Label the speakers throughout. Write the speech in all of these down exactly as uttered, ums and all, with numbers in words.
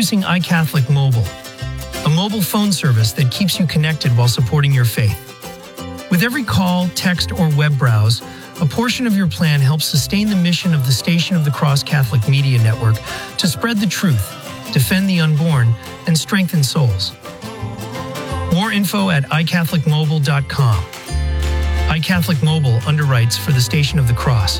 Speaker 1: Introducing iCatholic Mobile, a mobile phone service that keeps you connected while supporting your faith. With every call, text, or web browse, a portion of your plan helps sustain the mission of the Station of the Cross Catholic Media Network to spread the truth, defend the unborn, and strengthen souls. More info at i catholic mobile dot com. iCatholic Mobile underwrites for the Station of the Cross.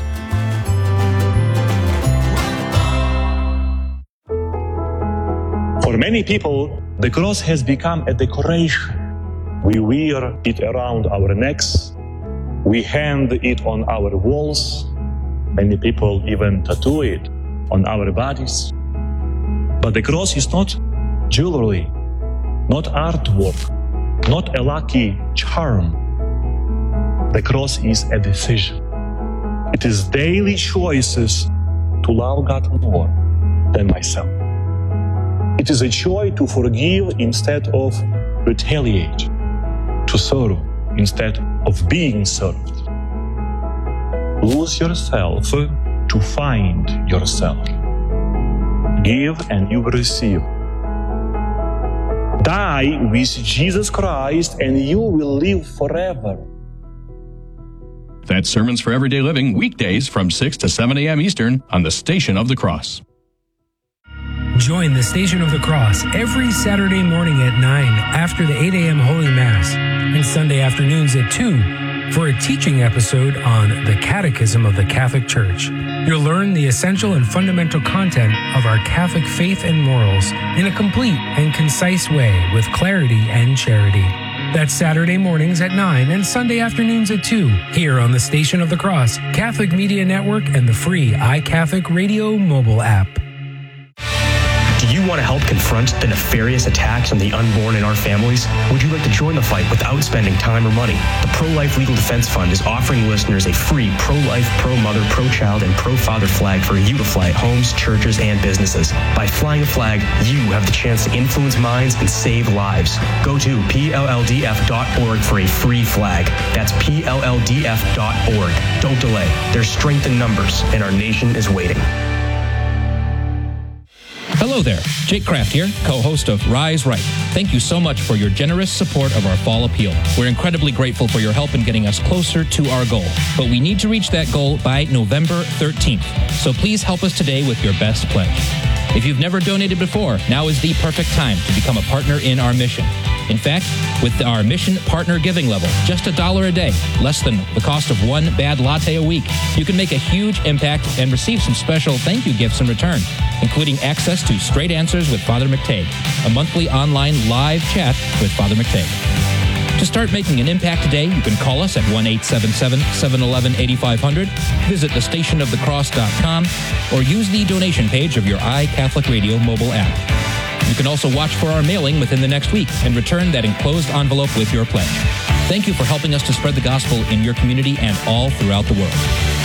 Speaker 2: For many people, the cross has become a decoration. We wear it around our necks. We hang it on our walls. Many people even tattoo it on our bodies. But the cross is not jewelry, not artwork, not a lucky charm. The cross is a decision. It is daily choices to love God more than myself. It is a choice to forgive instead of retaliate, to serve instead of being served. Lose yourself to find yourself. Give and you will receive. Die with Jesus Christ and you will live forever.
Speaker 3: That's Sermons for Everyday Living, weekdays from six to seven a.m. Eastern on the Station of the Cross.
Speaker 4: Join the Station of the Cross every Saturday morning at nine after the eight a.m. Holy Mass and Sunday afternoons at two for a teaching episode on the Catechism of the Catholic Church. You'll learn the essential and fundamental content of our Catholic faith and morals in a complete and concise way with clarity and charity. That's Saturday mornings at nine and Sunday afternoons at two here on the Station of the Cross, Catholic Media Network, and the free iCatholic Radio mobile app.
Speaker 5: Do you want to help confront the nefarious attacks on the unborn in our families? Would you like to join the fight without spending time or money? The Pro-Life Legal Defense Fund is offering listeners a free pro-life, pro-mother, pro-child, and pro-father flag for you to fly at homes, churches, and businesses. By flying a flag, you have the chance to influence minds and save lives. Go to P L L D F dot org for a free flag. That's P L L D F dot org. Don't delay. There's strength in numbers, and our nation is waiting.
Speaker 6: Hello there, Jake Kraft here, co-host of Rise Right. Thank you so much for your generous support of our fall appeal. We're incredibly grateful for your help in getting us closer to our goal. But we need to reach that goal by November thirteenth. So please help us today with your best pledge. If you've never donated before, now is the perfect time to become a partner in our mission. In fact, with our mission partner giving level, just a dollar a day, less than the cost of one bad latte a week, you can make a huge impact and receive some special thank you gifts in return, including access to Straight Answers with Father McTague, a monthly online live chat with Father McTague. To start making an impact today, you can call us at one eight seven seven, seven one one, eight five zero zero, visit the station of the cross dot com, or use the donation page of your iCatholic Radio mobile app. You can also watch for our mailing within the next week and return that enclosed envelope with your pledge. Thank you for helping us to spread the gospel in your community and all throughout the world.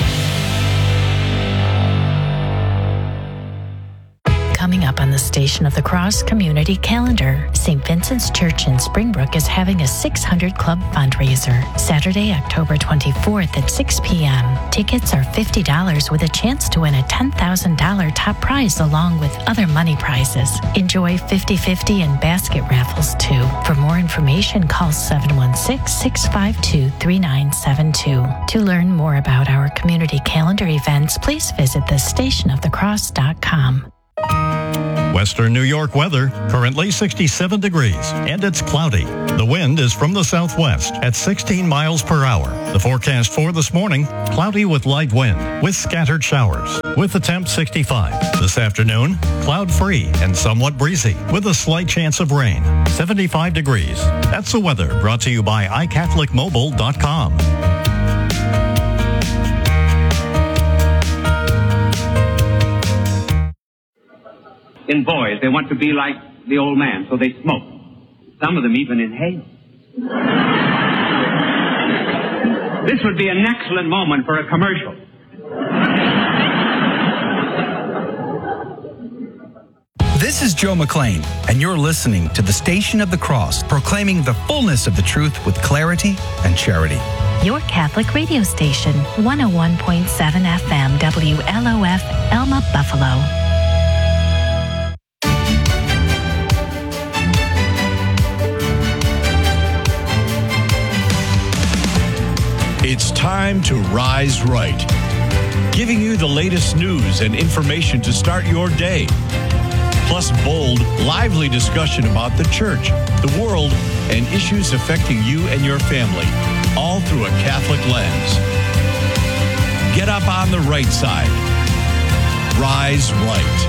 Speaker 7: Coming up on the Station of the Cross Community Calendar, Saint Vincent's Church in Springbrook is having a six hundred Club fundraiser, Saturday, October twenty-fourth at six p.m. Tickets are fifty dollars with a chance to win a ten thousand dollars top prize along with other money prizes. Enjoy fifty-fifty and basket raffles too. For more information, call seven one six, six five two, three nine seven two. To learn more about our community calendar events, please visit the station of the cross dot com.
Speaker 8: Western New York weather, currently sixty-seven degrees, and it's cloudy. The wind is from the southwest at sixteen miles per hour. The forecast for this morning, cloudy with light wind, with scattered showers, with the temp sixty-five. This afternoon, cloud-free and somewhat breezy, with a slight chance of rain, seventy-five degrees. That's the weather brought to you by i catholic mobile dot com.
Speaker 9: In boys, they want to be like the old man, so they smoke. Some of them even inhale. This would be an excellent moment for a commercial.
Speaker 10: This is Joe McLean, and you're listening to the Station of the Cross, proclaiming the fullness of the truth with clarity and charity.
Speaker 7: Your Catholic radio station, one oh one point seven F M, W L O F, Elma, Buffalo.
Speaker 11: to Rise Right, giving you the latest news and information to start your day. Plus bold, lively discussion about the church, the world, and issues affecting you and your family, all through a Catholic lens. Get up on the right side. Rise Right.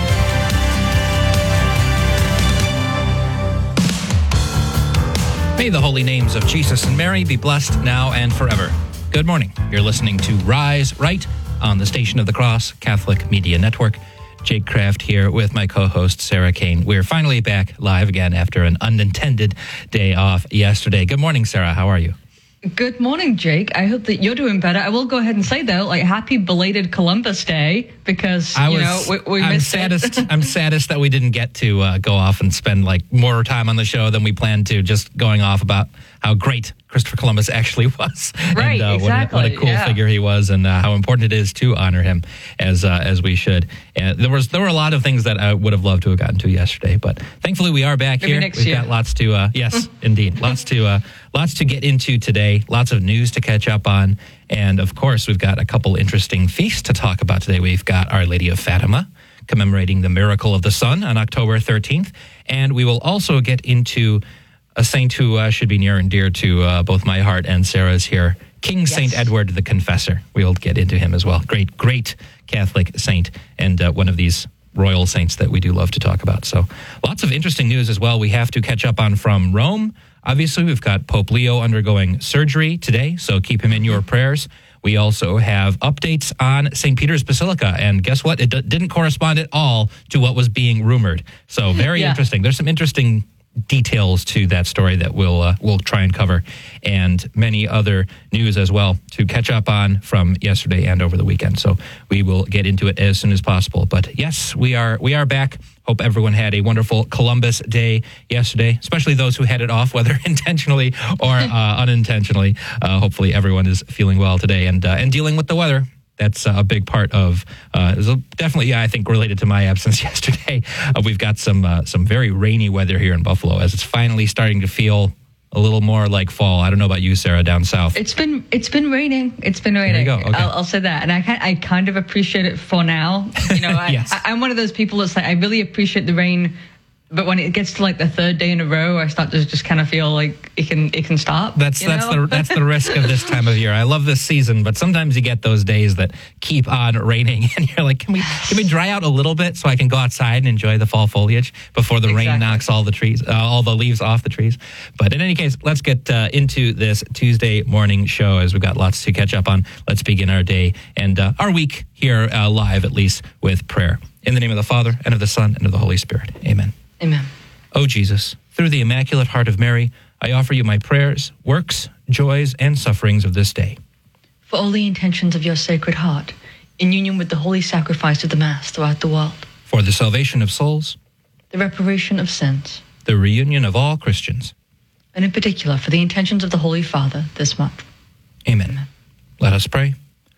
Speaker 6: May the holy names of Jesus and Mary be blessed now and forever. Good morning. You're listening to Rise Right on the Station of the Cross Catholic Media Network. Jake Kraft here with my co-host, Sarah Kane. We're finally back live again after an unintended day off yesterday. Good morning, Sarah. How are you?
Speaker 12: Good morning, Jake. I hope that you're doing better. I will go ahead and say, though, like, happy belated Columbus Day, because,
Speaker 6: I
Speaker 12: you
Speaker 6: was,
Speaker 12: know, we, we
Speaker 6: I'm
Speaker 12: missed
Speaker 6: saddest,
Speaker 12: it.
Speaker 6: I'm saddest that we didn't get to uh, go off and spend, like, more time on the show than we planned to, just going off about how great Christopher Columbus actually was.
Speaker 12: Right,
Speaker 6: and, uh,
Speaker 12: exactly.
Speaker 6: What a, what a cool
Speaker 12: yeah.
Speaker 6: figure he was, and uh, how important it is to honor him as uh, as we should. And there was there were a lot of things that I would have loved to have gotten to yesterday, but thankfully we are back
Speaker 12: Maybe
Speaker 6: here.
Speaker 12: next
Speaker 6: We've
Speaker 12: year.
Speaker 6: got lots to, uh, yes, indeed, lots to uh, lots to get into today, lots of news to catch up on, and of course we've got a couple interesting feasts to talk about today. We've got Our Lady of Fatima, commemorating the miracle of the sun on October thirteenth, and we will also get into a saint who uh, should be near and dear to uh, both my heart and Sarah's here, King yes. Saint Edward the Confessor. We'll get into him as well. Great, great Catholic saint, and uh, one of these royal saints that we do love to talk about. So lots of interesting news as well we have to catch up on from Rome. Obviously, we've got Pope Leo undergoing surgery today, so keep him in your prayers. We also have updates on Saint Peter's Basilica, and guess what? It d- didn't correspond at all to what was being rumored. So very yeah. interesting. There's some interesting details to that story that we'll uh, we'll try and cover, and many other news as well to catch up on from yesterday and over the weekend. So we will get into it as soon as possible. But yes, we are we are back. Hope everyone had a wonderful Columbus Day yesterday, especially those who had it off, whether intentionally or uh, unintentionally. Uh, hopefully everyone is feeling well today and uh, and dealing with the weather. That's a big part of, uh, is definitely, yeah, I think related to my absence yesterday. Uh, we've got some uh, some very rainy weather here in Buffalo as it's finally starting to feel a little more like fall. I don't know about you, Sarah, down south.
Speaker 12: It's been it's been raining. It's been raining.
Speaker 6: There you go. Okay.
Speaker 12: I'll, I'll say that, and I kind I kind of appreciate it for now. You know, I,
Speaker 6: yes.
Speaker 12: I, I'm one of those people that's like, I really appreciate the rain. But when it gets to like the third day in a row, I start to just kind of feel like it can it can stop.
Speaker 6: That's that's know? the that's the risk of this time of year. I love this season, but sometimes you get those days that keep on raining, and you're like, can we can we dry out a little bit so I can go outside and enjoy the fall foliage before the exactly. rain knocks all the trees, uh, all the leaves off the trees. But in any case, let's get uh, into this Tuesday morning show as we've got lots to catch up on. Let's begin our day and uh, our week here uh, live, at least, with prayer. In the name of the Father, and of the Son, and of the Holy Spirit. Amen.
Speaker 12: Amen.
Speaker 6: O Jesus, through the Immaculate Heart of Mary, I offer you my prayers, works, joys, and sufferings of this day.
Speaker 12: For all the intentions of your Sacred Heart, in union with the holy sacrifice of the Mass throughout the world.
Speaker 6: For the salvation of souls.
Speaker 12: The reparation of sins.
Speaker 6: The reunion of all Christians.
Speaker 12: And in particular, for the intentions of the Holy Father this month.
Speaker 6: Amen. Amen. Let us pray.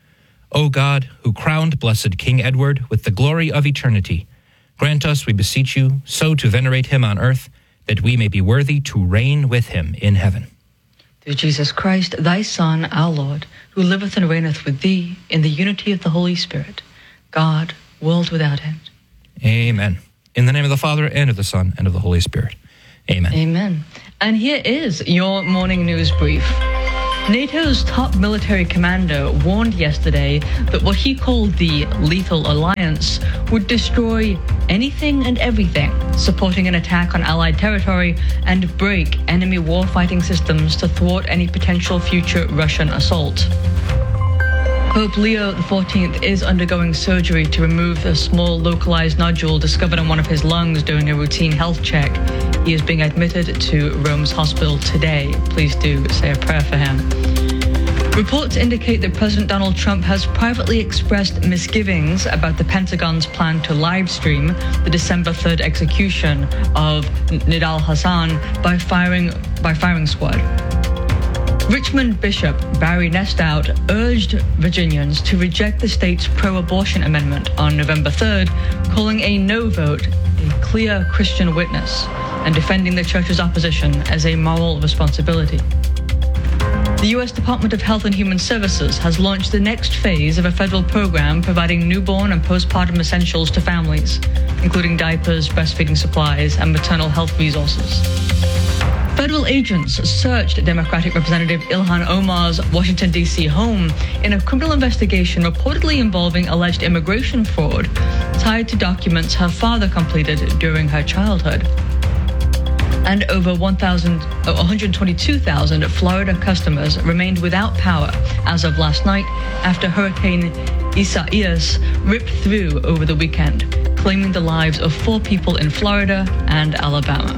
Speaker 6: O God, who crowned blessed King Edward with the glory of eternity, grant us, we beseech you, so to venerate him on earth, that we may be worthy to reign with him in heaven.
Speaker 12: Through Jesus Christ, thy Son, our Lord, who liveth and reigneth with thee in the unity of the Holy Spirit, God, world without end.
Speaker 6: Amen. In the name of the Father, and of the Son, and of the Holy Spirit. Amen.
Speaker 12: Amen. And here is your morning news brief. NATO's top military commander warned yesterday that what he called the Lethal Alliance would destroy anything and everything, supporting an attack on Allied territory and break enemy warfighting systems to thwart any potential future Russian assault. Pope Leo the fourteenth is undergoing surgery to remove a small localized nodule discovered on one of his lungs during a routine health check. He is being admitted to Rome's hospital today. Please do say a prayer for him. Reports indicate that President Donald Trump has privately expressed misgivings about the Pentagon's plan to live stream the December third execution of Nidal Hassan by firing by firing squad. Richmond Bishop Barry Nestout urged Virginians to reject the state's pro-abortion amendment on November third, calling a no vote a clear Christian witness and defending the church's opposition as a moral responsibility. The U S Department of Health and Human Services has launched the next phase of a federal program providing newborn and postpartum essentials to families, including diapers, breastfeeding supplies, and maternal health resources. Federal agents searched Democratic Representative Ilhan Omar's Washington, D C home in a criminal investigation reportedly involving alleged immigration fraud tied to documents her father completed during her childhood. And over one hundred twenty-two thousand Florida customers remained without power as of last night after Hurricane Isaias ripped through over the weekend, claiming the lives of four people in Florida and Alabama.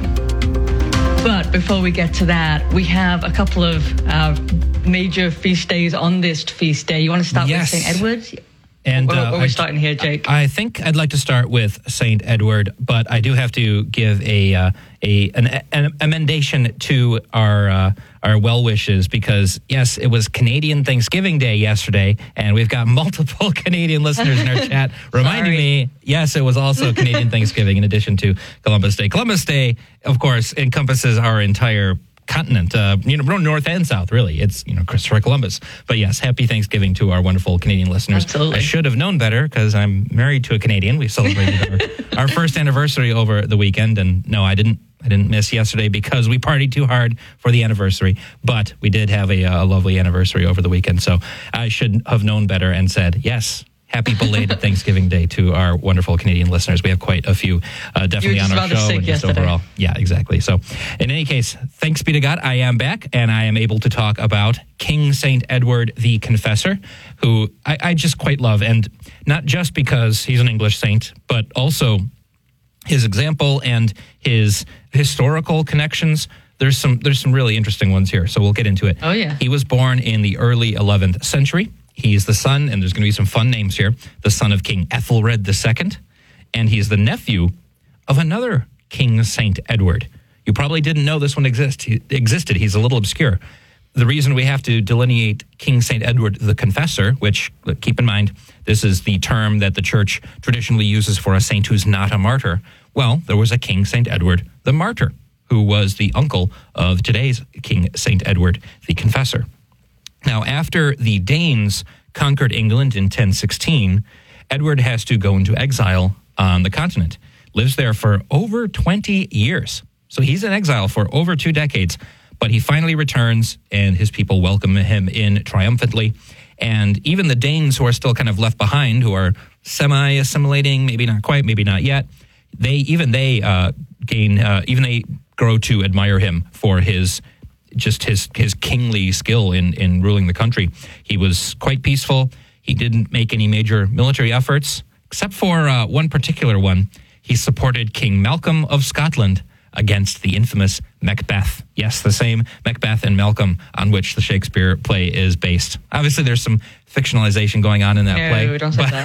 Speaker 12: But before we get to that, we have a couple of uh, major feast days on this feast day. You want to start
Speaker 6: yes.
Speaker 12: with Saint Edward's?
Speaker 6: And
Speaker 12: Where,
Speaker 6: uh,
Speaker 12: where are we
Speaker 6: I,
Speaker 12: starting here, Jake?
Speaker 6: I think I'd like to start with Saint Edward, but I do have to give a uh, a an, an amendation to our uh, our well wishes, because yes, it was Canadian Thanksgiving Day yesterday, and we've got multiple Canadian listeners in our chat reminding me. Yes, it was also Canadian Thanksgiving in addition to Columbus Day. Columbus Day, of course, encompasses our entire continent, uh, you know, north and south, really. It's, you know, Christopher Columbus. But yes, happy Thanksgiving to our wonderful Canadian listeners.
Speaker 12: Absolutely.
Speaker 6: I should have known better because I'm married to a Canadian. We celebrated our, our first anniversary over the weekend, and no, I didn't. I didn't miss yesterday because we partied too hard for the anniversary, but we did have a, a lovely anniversary over the weekend. So I should have known better and said, yes, happy belated Thanksgiving Day to our wonderful Canadian listeners. We have quite a few uh, definitely on our show and just
Speaker 12: yesterday.
Speaker 6: overall. Yeah, exactly. So in any case, thanks be to God, I am back and I am able to talk about King Saint Edward the Confessor, who I, I just quite love. And not just because he's an English saint, but also his example and his historical connections. There's some there's some really interesting ones here, so we'll get into it.
Speaker 12: Oh, yeah.
Speaker 6: He was born in the early eleventh century. He's the son, and there's going to be some fun names here, the son of King Ethelred the Second, and he's the nephew of another King Saint Edward. You probably didn't know this one exist, he, existed. He's a little obscure. The reason we have to delineate King Saint Edward the Confessor, which, keep in mind, this is the term that the church traditionally uses for a saint who's not a martyr. Well, there was a King Saint Edward the Martyr, who was the uncle of today's King Saint Edward the Confessor. Now, after the Danes conquered England in ten sixteen, Edward has to go into exile on the continent, lives there for over twenty years. So he's in exile for over two decades, but he finally returns and his people welcome him in triumphantly. And even the Danes who are still kind of left behind, who are semi-assimilating, maybe not quite, maybe not yet, they even they uh, gain, uh, even they grow to admire him for his just his his kingly skill in, in ruling the country. He was quite peaceful. He didn't make any major military efforts, except for uh, one particular one. He supported King Malcolm of Scotland against the infamous Macbeth. Yes, the same Macbeth and Malcolm on which the Shakespeare play is based. Obviously, there's some fictionalization going on in that
Speaker 12: no,
Speaker 6: play.
Speaker 12: No, don't say
Speaker 6: but,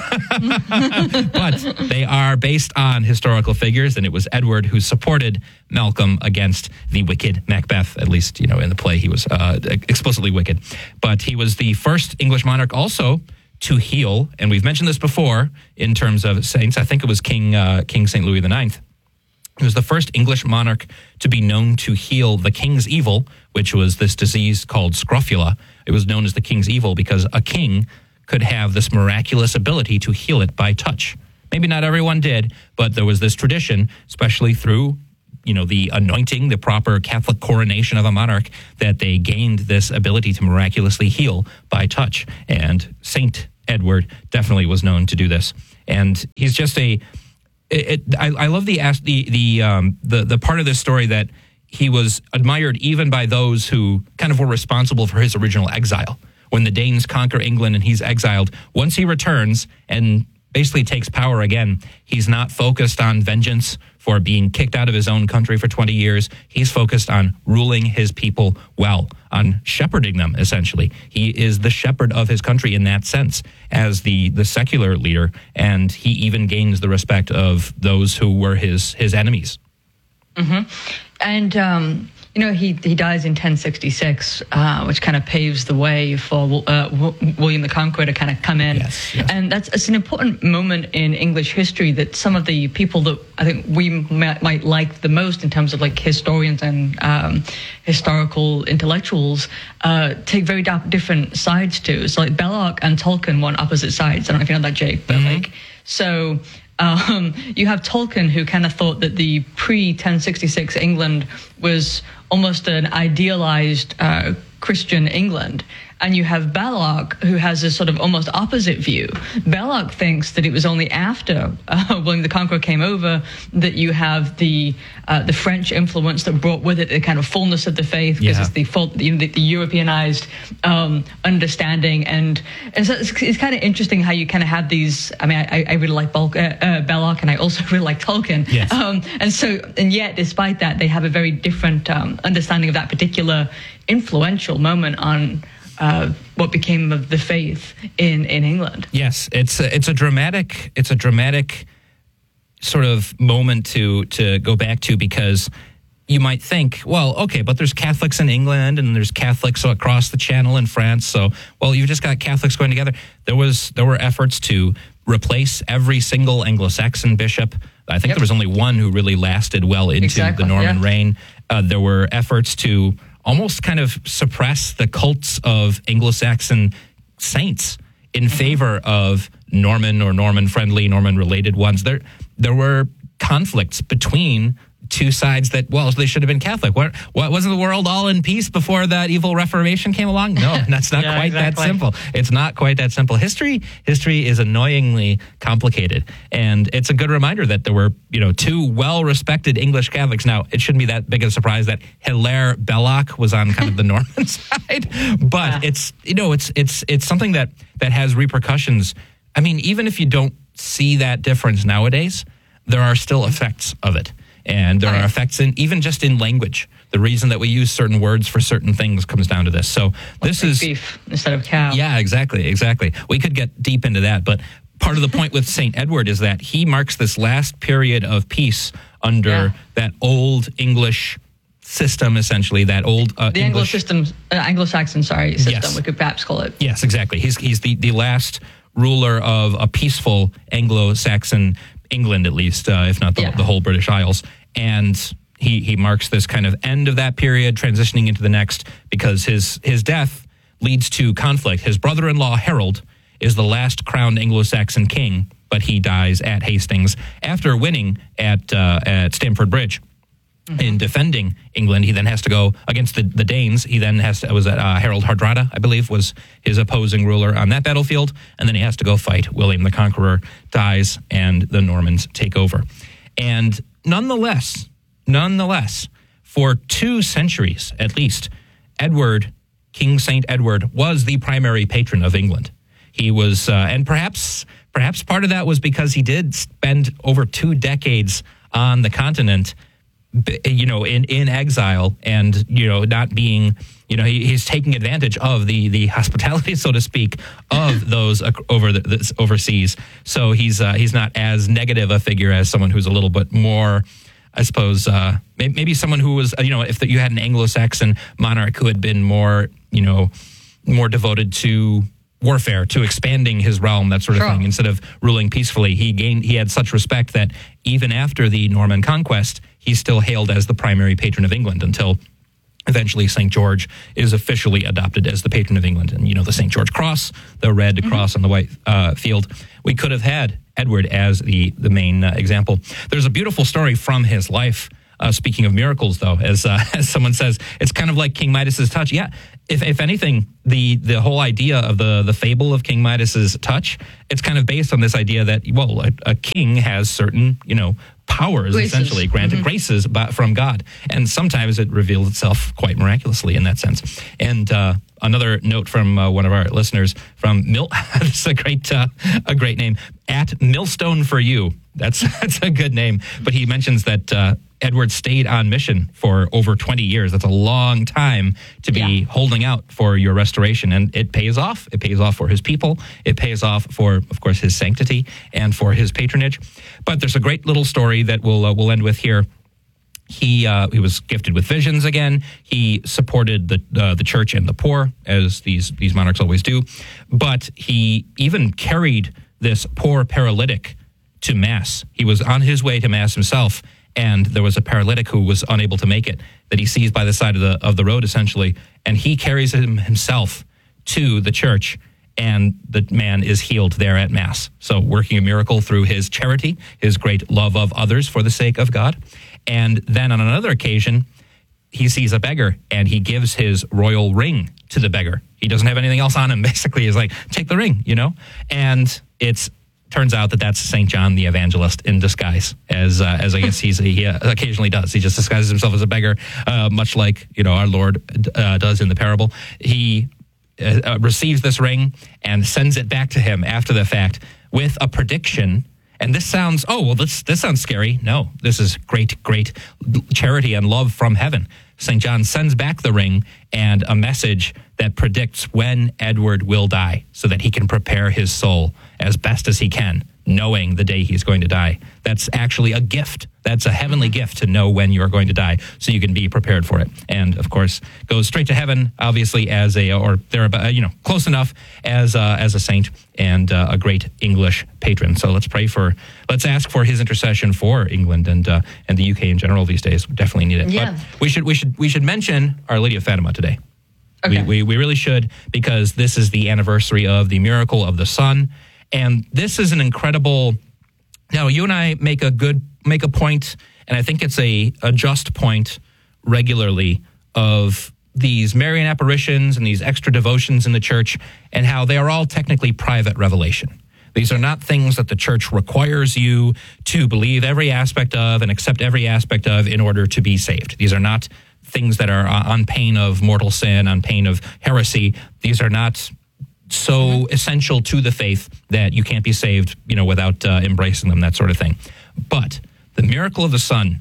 Speaker 12: that.
Speaker 6: but they are based on historical figures, and it was Edward who supported Malcolm against the wicked Macbeth. At least, you know, in the play, he was uh, explicitly wicked. But he was the first English monarch also to heal, and we've mentioned this before in terms of saints. I think it was King uh, King Saint Louis the Ninth. He was the first English monarch to be known to heal the king's evil, which was this disease called scrofula. It was known as the king's evil because a king could have this miraculous ability to heal it by touch. Maybe not everyone did, but there was this tradition, especially through, you know, the anointing, the proper Catholic coronation of a monarch, that they gained this ability to miraculously heal by touch. And Saint Edward definitely was known to do this. And he's just a... It, it, I, I love the the the, um, the the part of this story that he was admired even by those who kind of were responsible for his original exile. When the Danes conquer England and he's exiled, once he returns and basically takes power again, he's not focused on vengeance for being kicked out of his own country for twenty years. He's focused on ruling his people well, on shepherding them, essentially. He is the shepherd of his country in that sense as the, the secular leader, and he even gains the respect of those who were his, his enemies.
Speaker 12: Mm-hmm. And, um, you know, he, he dies in ten sixty-six, uh, which kind of paves the way for uh, w- William the Conqueror to kind of come in.
Speaker 6: Yes, yes.
Speaker 12: And that's it's an important moment in English history that some of the people that I think we might, might like the most in terms of like historians and um, historical intellectuals uh, take very da- different sides to. So like Belloc and Tolkien were on opposite sides. I don't know if you know that, Jake, but mm-hmm. like, so... Um, you have Tolkien, who kind of thought that the pre-ten sixty-six England was almost an idealized uh, Christian England. And you have Belloc, who has this sort of almost opposite view. Belloc thinks that it was only after uh, William the Conqueror came over that you have the uh, the French influence that brought with it the kind of fullness of the faith, because
Speaker 6: Yeah.
Speaker 12: it's the, full, the, the Europeanized um, understanding. And and so it's, it's kind of interesting how you kind of have these. I mean, I, I really like Bulk, uh, uh, Belloc, and I also really like Tolkien.
Speaker 6: Yes.
Speaker 12: Um, and so, and yet, despite that, they have a very different um, understanding of that particular influential moment on Uh, what became of the faith in, in England.
Speaker 6: Yes, it's a, it's a dramatic it's a dramatic sort of moment to to go back to, because you might think, well, okay, but there's Catholics in England and there's Catholics across the Channel in France, so well, you've just got Catholics going together. There was there were efforts to replace every single Anglo-Saxon bishop. I think
Speaker 12: Yep.
Speaker 6: there was only one who really lasted well into
Speaker 12: Exactly,
Speaker 6: the Norman
Speaker 12: yeah.
Speaker 6: reign. Uh, there were efforts to almost kind of suppress the cults of Anglo-Saxon saints in
Speaker 12: Mm-hmm.
Speaker 6: favor of Norman or Norman-friendly, Norman-related ones. There, there were conflicts between two sides that, well, they should have been Catholic. What, what wasn't the world all in peace before that evil Reformation came along? No, that's not
Speaker 12: Yeah,
Speaker 6: quite
Speaker 12: exactly.
Speaker 6: that simple. It's not quite that simple. History, history is annoyingly complicated, and it's a good reminder that there were, you know, two well-respected English Catholics. Now, it shouldn't be that big of a surprise that Hilaire Belloc was on kind of the Norman side, but
Speaker 12: Yeah.
Speaker 6: it's, you know, it's it's it's something that that has repercussions. I mean, even if you don't see that difference nowadays, there are still effects of it. And there are effects in even just in language. The reason that we use certain words for certain things comes down to this. So this is
Speaker 12: beef instead of cow.
Speaker 6: Yeah, exactly, exactly. We could get deep into that, but part of the point with Saint Edward is that he marks this last period of peace under
Speaker 12: Yeah.
Speaker 6: that old English system, essentially. That old uh,
Speaker 12: The Anglo
Speaker 6: English
Speaker 12: system, uh, Anglo-Saxon, sorry, system,
Speaker 6: Yes.
Speaker 12: we could perhaps call it.
Speaker 6: Yes, exactly. He's he's the, the last ruler of a peaceful Anglo-Saxon England, at least, uh, if not the,
Speaker 12: Yeah.
Speaker 6: the whole British Isles. And he he marks this kind of end of that period, transitioning into the next, because his his death leads to conflict. His brother-in-law, Harold, is the last crowned Anglo-Saxon king, but he dies at Hastings after winning at uh, at Stamford Bridge. In defending England, he then has to go against the, the Danes. He then has to, it was uh, Harold Hardrada, I believe, was his opposing ruler on that battlefield. And then he has to go fight William the Conqueror, dies, and the Normans take over. And nonetheless, nonetheless, for two centuries at least, Edward, King Saint Edward, was the primary patron of England. He was, uh, and perhaps, perhaps part of that was because he did spend over two decades on the continent, you know, in, in exile, and, you know, not being, you know, he, he's taking advantage of the the hospitality, so to speak, of those over the, the overseas. So he's uh, he's not as negative a figure as someone who's a little bit more, I suppose, uh, maybe someone who was, you know, if you had an Anglo-Saxon monarch who had been more, you know, more devoted to warfare, to expanding his realm, that sort of
Speaker 12: Sure.
Speaker 6: thing, instead of ruling peacefully. He gained, he had such respect that even after the Norman conquest, he's still hailed as the primary patron of England until eventually Saint George is officially adopted as the patron of England. And, you know, the Saint George cross, the red mm-hmm. cross on the white uh, field. We could have had Edward as the, the main uh, example. There's a beautiful story from his life. Uh, speaking of miracles, though, as uh, as someone says, it's kind of like King Midas's touch. Yeah, if if anything, the the whole idea of the the fable of King Midas's touch, it's kind of based on this idea that, well, a, a king has certain, you know, powers,
Speaker 12: Graces.
Speaker 6: essentially granted mm-hmm. graces by, from God, and sometimes it reveals itself quite miraculously in that sense. And uh, another note from uh, one of our listeners from Mil, that's a great uh, a great name, at Millstone for You. That's that's a good name. But he mentions that uh, Edward stayed on mission for over twenty years. That's a long time to be
Speaker 12: yeah.
Speaker 6: holding out for your restoration. And it pays off. It pays off for his people. It pays off for, of course, his sanctity and for his patronage. But there's a great little story that we'll, uh, we'll end with here. He uh, he was gifted with visions again. He supported the uh, the church and the poor, as these these monarchs always do. But he even carried this poor paralytic to Mass. He was on his way to Mass himself, and there was a paralytic who was unable to make it, that he sees by the side of the of the road, essentially, and he carries him himself to the church, and the man is healed there at Mass. So working a miracle through his charity, his great love of others for the sake of God. And then on another occasion, he sees a beggar, and he gives his royal ring to the beggar. He doesn't have anything else on him. Basically, he's like, take the ring, you know? And it's turns out that that's Saint John the Evangelist in disguise, as uh, as I guess he's, he uh, occasionally does. He just disguises himself as a beggar, uh, much like, you know, our Lord uh, does in the parable. He uh, receives this ring and sends it back to him after the fact with a prediction. And this sounds, oh, well, this this sounds scary. No, this is great, great charity and love from heaven. Saint John sends back the ring and a message that predicts when Edward will die, so that he can prepare his soul as best as he can, knowing the day he's going to die. That's actually a gift. That's a heavenly gift, to know when you're going to die, so you can be prepared for it. And of course, goes straight to heaven, obviously, as a, or there, you know, close enough as uh, as a saint and uh, a great English patron. So let's pray for, let's ask for his intercession for England and uh, and the U K in general these days. We definitely need it.
Speaker 12: Yeah.
Speaker 6: But we should we should we should mention Our Lady of Fatima today.
Speaker 12: Okay.
Speaker 6: We, we we really should, because this is the anniversary of the miracle of the sun. And this is an incredible, now you and I make a good, make a point, and I think it's a, a just point regularly, of these Marian apparitions and these extra devotions in the church, and how they are all technically private revelation. These are not things that the church requires you to believe every aspect of and accept every aspect of in order to be saved. These are not things that are on pain of mortal sin, on pain of heresy. These are not so essential to the faith that you can't be saved, you know, without uh, embracing them, that sort of thing. But the miracle of the sun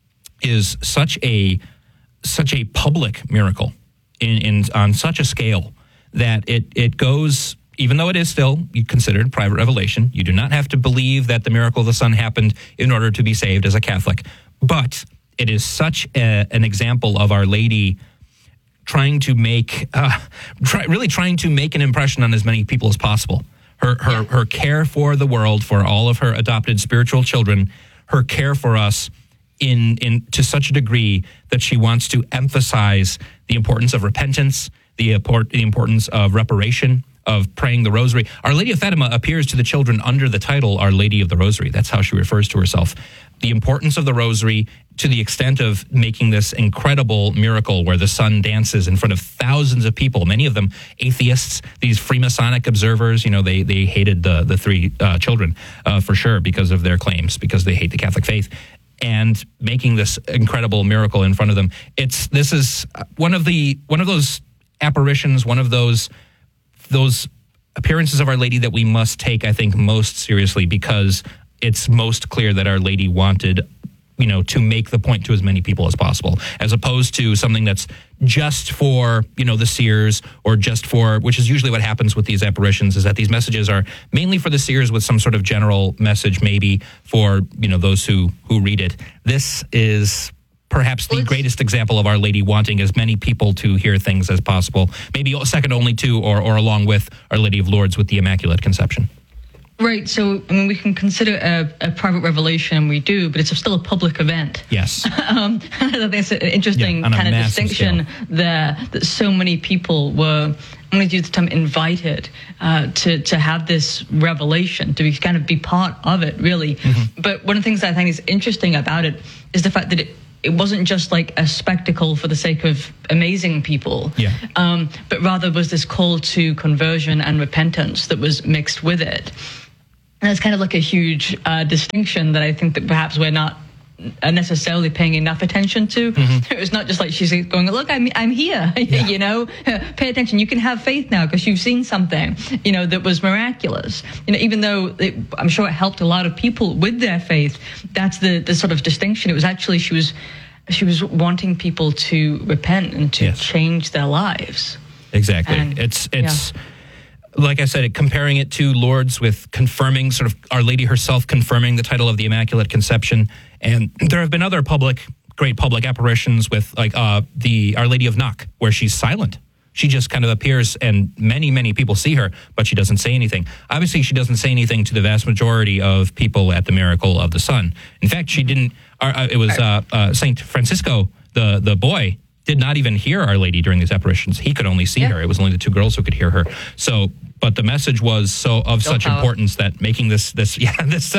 Speaker 6: is such a such a public miracle in, in on such a scale that it it goes, even though it is still considered private revelation. You do not have to believe that the miracle of the sun happened in order to be saved as a Catholic. But it is such a, an example of Our Lady trying to make, uh, try, really trying to make an impression on as many people as possible. Her, her, her care for the world, for all of her adopted spiritual children, her care for us in, in to such a degree that she wants to emphasize the importance of repentance, the, import, the importance of reparation, of praying the rosary. Our Lady of Fatima appears to the children under the title Our Lady of the Rosary. That's how she refers to herself. The importance of the rosary, to the extent of making this incredible miracle where the sun dances in front of thousands of people, many of them atheists, these Freemasonic observers. You know, they they hated the, the three uh, children uh, for sure because of their claims, because they hate the Catholic faith. And making this incredible miracle in front of them. It's this is one of the one of those apparitions, one of those those appearances of Our Lady that we must take, I think, most seriously, because it's most clear that Our Lady wanted, you know, to make the point to as many people as possible, as opposed to something that's just for, you know, the seers, or just for, which is usually what happens with these apparitions, is that these messages are mainly for the seers with some sort of general message, maybe for, you know, those who, who read it. This is perhaps the greatest example of Our Lady wanting as many people to hear things as possible, maybe second only to, or, or along with Our Lady of Lourdes with the Immaculate Conception.
Speaker 12: Right, so I mean, we can consider a, a private revelation, and we do, but it's still a public event.
Speaker 6: Yes.
Speaker 12: um, I think it's an interesting
Speaker 6: yeah,
Speaker 12: kind of distinction
Speaker 6: scale.
Speaker 12: there, that so many people were, I'm going to use the term, invited uh, to, to have this revelation, to be kind of be part of it, really. Mm-hmm. But one of the things that I think is interesting about it is the fact that it, it wasn't just like a spectacle for the sake of amazing people,
Speaker 6: yeah.
Speaker 12: um, but rather was this call to conversion and repentance that was mixed with it. And it's kind of like a huge uh, distinction that I think that perhaps we're not necessarily paying enough attention to. Mm-hmm. It's not just like she's going, look, I'm I'm here, yeah. you know, pay attention. You can have faith now because you've seen something, you know, that was miraculous. You know, even though it, I'm sure it helped a lot of people with their faith, that's the, the sort of distinction. It was actually, she was, she was wanting people to repent and to yes. change their lives.
Speaker 6: Exactly.
Speaker 12: And,
Speaker 6: it's, it's,
Speaker 12: yeah.
Speaker 6: like I said, comparing it to Lourdes with confirming, sort of Our Lady herself confirming the title of the Immaculate Conception. And there have been other public great public apparitions with like uh, the Our Lady of Knock, where she's silent. She just kind of appears, and many, many people see her, but she doesn't say anything. Obviously, she doesn't say anything to the vast majority of people at the Miracle of the Sun. In fact, she didn't. Uh, it was uh, uh, Saint Francisco, the the boy, did not even hear Our Lady during these apparitions. He could only see yeah. her. It was only the two girls who could hear her. So, but the message was so of Still such power. importance that making this this yeah this.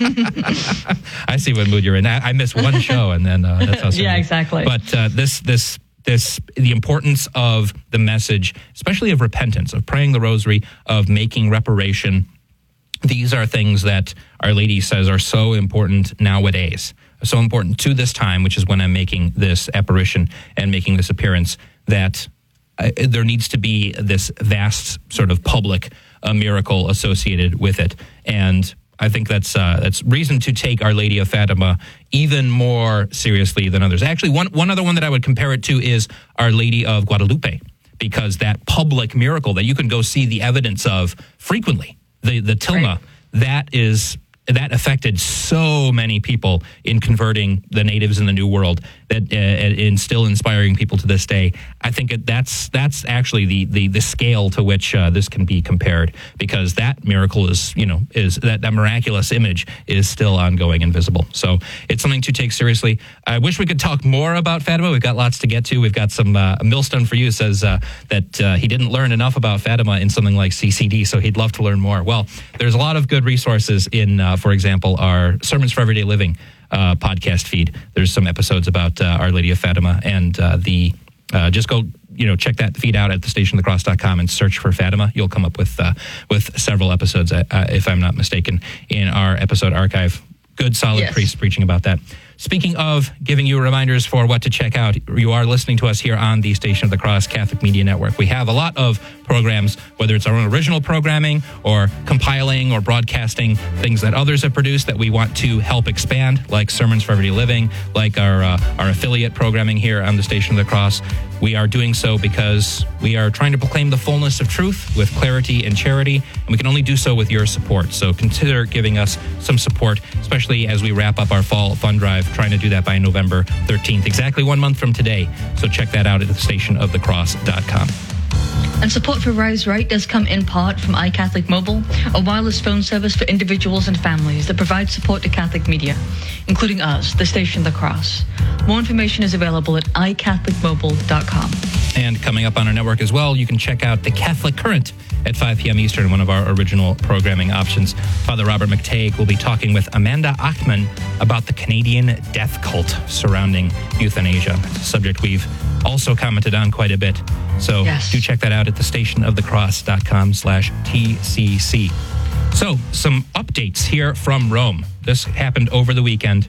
Speaker 6: I see what mood you're in. I, I missed one show, and then uh, that's how.
Speaker 12: yeah, exactly.
Speaker 6: But uh, this this. This the importance of the message, especially of repentance, of praying the rosary, of making reparation. These are things that Our Lady says are so important nowadays, so important to this time, which is when I'm making this apparition and making this appearance, that uh, there needs to be this vast sort of public uh, miracle associated with it. And I think that's uh, that's reason to take Our Lady of Fatima even more seriously than others. Actually, one one other one that I would compare it to is Our Lady of Guadalupe, because that public miracle that you can go see the evidence of frequently, the the tilma, right. that is that affected so many people in converting the natives in the New World, that uh, and still inspiring people to this day. I think it, that's that's actually the the the scale to which uh, this can be compared, because that miracle is, you know, is that, that miraculous image is still ongoing and visible. So it's something to take seriously. I wish we could talk more about Fatima. We've got lots to get to. We've got some uh, Millstone for You says uh, that uh, he didn't learn enough about Fatima in something like C C D, so he'd love to learn more. Well, there's a lot of good resources in, uh, for example, our Sermons for Everyday Living Uh, podcast feed. There's some episodes about uh, Our Lady of Fatima, and uh, the uh, just go, you know, check that feed out at the station of the cross dot com and search for Fatima. You'll come up with uh, with several episodes, uh, if I'm not mistaken, in our episode archive. Good, solid yes. priest preaching about that. Speaking of giving you reminders for what to check out, you are listening to us here on the Station of the Cross Catholic Media Network. We have a lot of programs, whether it's our own original programming or compiling or broadcasting things that others have produced that we want to help expand, like Sermons for Everyday Living, like our uh, our affiliate programming here on the Station of the Cross. We are doing so because we are trying to proclaim the fullness of truth with clarity and charity, and we can only do so with your support. So consider giving us some support, especially as we wrap up our fall fund drive, trying to do that by November thirteenth, exactly one month from today. So check that out at the station of the cross dot com.
Speaker 12: And support for Rise Right does come in part from iCatholic Mobile, a wireless phone service for individuals and families that provides support to Catholic media, including us, the Station of the Cross. More information is available at i catholic mobile dot com.
Speaker 6: And coming up on our network as well, you can check out The Catholic Current at five p.m. Eastern, one of our original programming options. Father Robert McTague will be talking with Amanda Achman about the Canadian death cult surrounding euthanasia. It's a subject we've also commented on quite a bit. So yes. do check that out at the station of the cross dot com slash T C C. So some updates here from Rome. This happened over the weekend.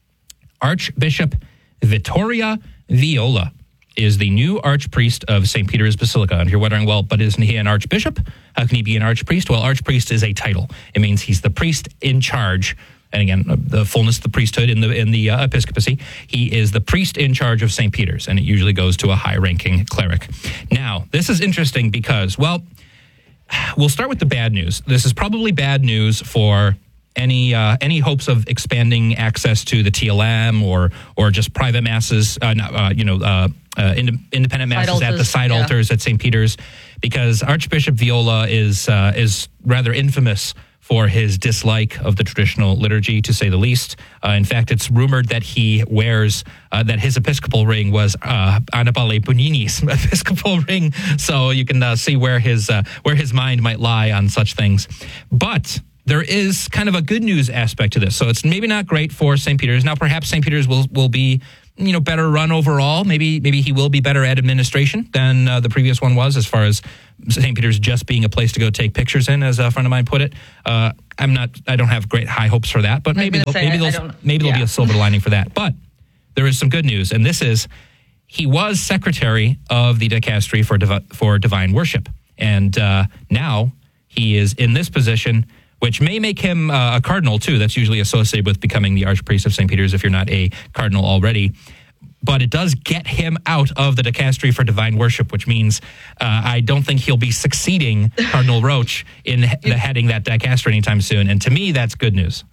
Speaker 6: Archbishop Vittorio Viola is the new archpriest of Saint Peter's Basilica. And if you're wondering, well, but isn't he an archbishop? How can he be an archpriest? Well, archpriest is a title. It means he's the priest in charge. And again, the fullness of the priesthood in the in the uh, episcopacy. He is the priest in charge of Saint Peter's, and it usually goes to a high-ranking cleric. Now, this is interesting because, well, we'll start with the bad news. This is probably bad news for any uh, any hopes of expanding access to the T L M or or just private masses, uh, uh, you know, uh, uh, ind- independent masses at the side yeah. altars at Saint Peter's, because Archbishop Viola is uh, is rather infamous for his dislike of the traditional liturgy, to say the least. Uh, in fact, it's rumored that he wears, uh, that his Episcopal ring was uh, Annibale Bugnini's Episcopal ring, so you can uh, see where his uh, where his mind might lie on such things. But there is kind of a good news aspect to this. So it's maybe not great for Saint Peter's. Now, perhaps Saint Peter's will will be, you know, better run overall. Maybe maybe he will be better at administration than uh, the previous one was, as far as Saint Peter's just being a place to go take pictures in, as a friend of mine put it. Uh, I'm not, I don't have great high hopes for that, but maybe there'll, maybe, there'll, maybe yeah. there'll be a silver lining for that. But there is some good news, and this is, he was secretary of the dicastery for Divi- for divine worship, and uh, now he is in this position, which may make him uh, a cardinal too. That's usually associated with becoming the archpriest of Saint Peter's if you're not a cardinal already. But it does get him out of the dicastery for divine worship, which means uh, I don't think he'll be succeeding Cardinal Roach in the heading that dicastery anytime soon. And to me, that's good news.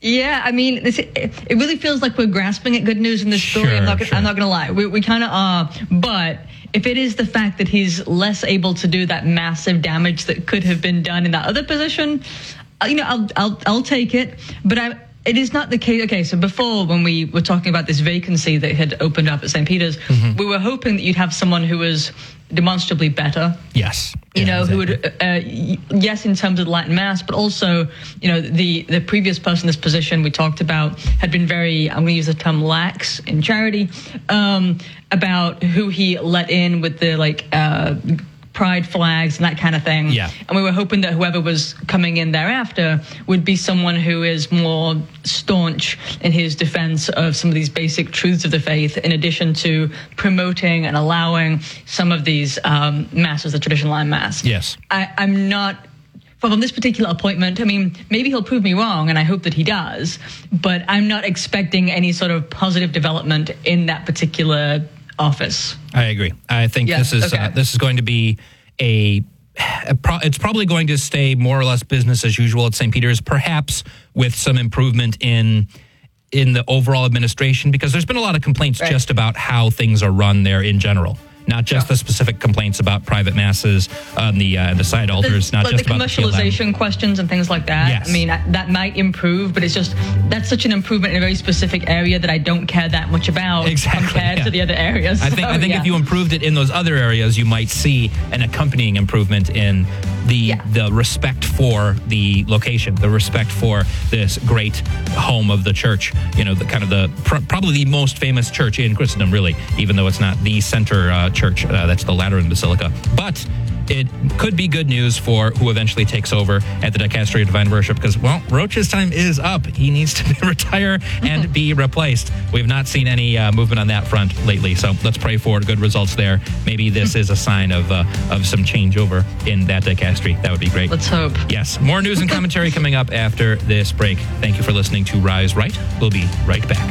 Speaker 12: Yeah, I mean, this, it, it really feels like we're grasping at good news in this story.
Speaker 6: Sure,
Speaker 12: I'm not,
Speaker 6: sure.
Speaker 12: I'm not going to lie. We, we kind of are. But if it is the fact that he's less able to do that massive damage that could have been done in that other position, uh, you know, I'll, I'll, I'll take it. But I, it is not the case. Okay, so before, when we were talking about this vacancy that had opened up at Saint Peter's, mm-hmm. we were hoping that you'd have someone who was demonstrably better.
Speaker 6: Yes.
Speaker 12: You
Speaker 6: yeah,
Speaker 12: know,
Speaker 6: exactly.
Speaker 12: who would, uh, yes, in terms of the Latin Mass, but also, you know, the, the previous person in this position we talked about had been very, I'm going to use the term lax in charity, um, about who he let in with the, like, uh, pride flags and that kind of thing.
Speaker 6: Yeah.
Speaker 12: And we were hoping that whoever was coming in thereafter would be someone who is more staunch in his defense of some of these basic truths of the faith, in addition to promoting and allowing some of these um, masses, the traditional Latin Mass.
Speaker 6: Yes.
Speaker 12: I, I'm not... From this particular appointment, I mean, maybe he'll prove me wrong, and I hope that he does, but I'm not expecting any sort of positive development in that particular office.
Speaker 6: I agree. I think
Speaker 12: Yeah,
Speaker 6: this is
Speaker 12: okay.
Speaker 6: uh, this is going to be a, a pro, it's probably going to stay more or less business as usual at Saint Peter's, perhaps with some improvement in in the overall administration, because there's been a lot of complaints
Speaker 12: Right.
Speaker 6: just about how things are run there in general. Not just the specific complaints about private masses on the uh, the side altars,
Speaker 12: the,
Speaker 6: not
Speaker 12: like
Speaker 6: just
Speaker 12: the
Speaker 6: about the P L M.
Speaker 12: commercialization questions and things like that.
Speaker 6: Yes.
Speaker 12: I mean, I, that might improve, but it's just that's such an improvement in a very specific area that I don't care that much about
Speaker 6: Exactly,
Speaker 12: compared
Speaker 6: yeah.
Speaker 12: to the other areas.
Speaker 6: I think
Speaker 12: So,
Speaker 6: I think
Speaker 12: yeah.
Speaker 6: if you improved it in those other areas, you might see an accompanying improvement in the
Speaker 12: Yeah.
Speaker 6: the respect for the location, the respect for this great home of the church. You know, the kind of the pr- probably the most famous church in Christendom, really, even though it's not the center uh, church. Uh, that's the Lateran Basilica, but it could be good news for who eventually takes over at the Dicastery of Divine Worship, because, well, Roach's time is up. He needs to retire and be replaced. We've not seen any uh, movement on that front lately, so let's pray for good results there. Maybe this is a sign of uh, of some changeover in that dicastery. That would be great.
Speaker 12: Let's hope.
Speaker 6: Yes, more news and commentary coming up after this break. Thank you for listening to Rise Right. We'll be right back.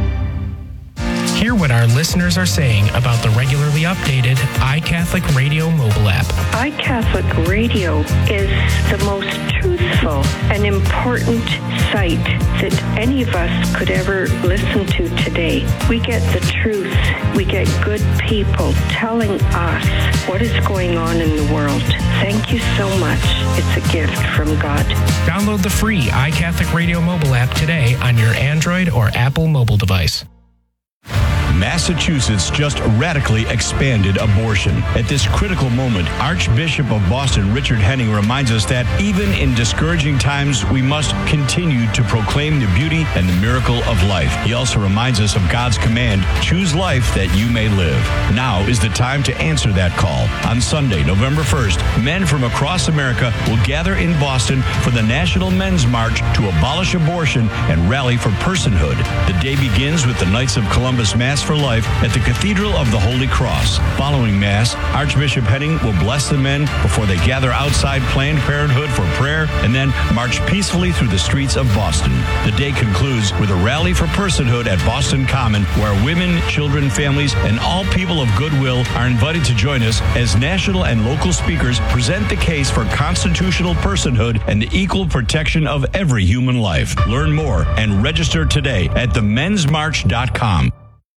Speaker 13: Hear what our listeners are saying about the regularly updated iCatholic Radio mobile app.
Speaker 14: iCatholic Radio is the most truthful and important site that any of us could ever listen to today. We get the truth. We get good people telling us what is going on in the world. Thank you so much. It's a gift from God.
Speaker 13: Download the free iCatholic Radio mobile app today on your Android or Apple mobile device.
Speaker 11: Massachusetts just radically expanded abortion. At this critical moment, Archbishop of Boston Richard Henning reminds us that even in discouraging times, we must continue to proclaim the beauty and the miracle of life. He also reminds us of God's command, choose life that you may live. Now is the time to answer that call. On Sunday, November first, men from across America will gather in Boston for the National Men's March to abolish abortion and rally for personhood. The day begins with the Knights of Columbus Mass for Life at the Cathedral of the Holy Cross. Following Mass, Archbishop Henning will bless the men before they gather outside Planned Parenthood for prayer and then march peacefully through the streets of Boston. The day concludes with a rally for personhood at Boston Common, where women, children, families, and all people of goodwill are invited to join us as national and local speakers present the case for constitutional personhood and the equal protection of every human life. Learn more and register today at the men's march dot com.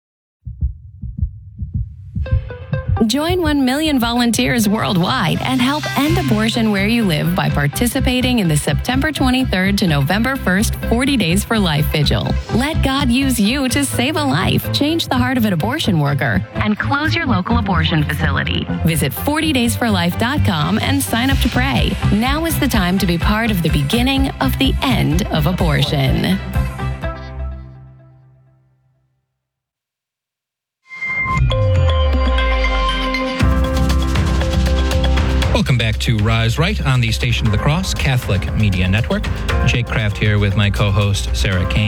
Speaker 15: Join one million volunteers worldwide and help end abortion where you live by participating in the September twenty-third to November first forty Days for Life Vigil. Let God use you to save a life, change the heart of an abortion worker, and close your local abortion facility. Visit forty days for life dot com and sign up to pray. Now is the time to be part of the beginning of the end of abortion.
Speaker 6: Welcome back to Rise Right on the Station of the Cross Catholic Media Network. Jake Kraft here with my co-host Sarah Kane.